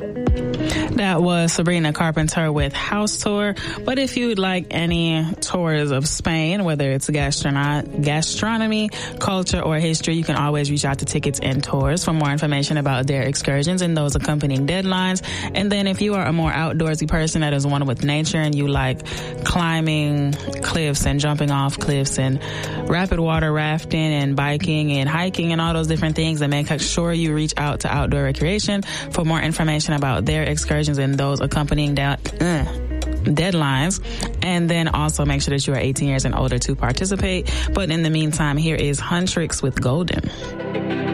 That was Sabrina Carpenter with House Tour. But if you'd like any tours of Spain, whether it's gastronomy, culture, or history, you can always reach out to Tickets and Tours for more information about their excursions and those accompanying deadlines. And then if you are a more outdoorsy person that is one with nature and you like climbing cliffs and jumping off cliffs and rapid water rafting and biking and hiking and all those different things, then make sure you reach out to Outdoor Recreation for more information about their excursions and those accompanying deadlines. And then also make sure that you are 18 years and older to participate. But in the meantime, here is Huntrix with Golden.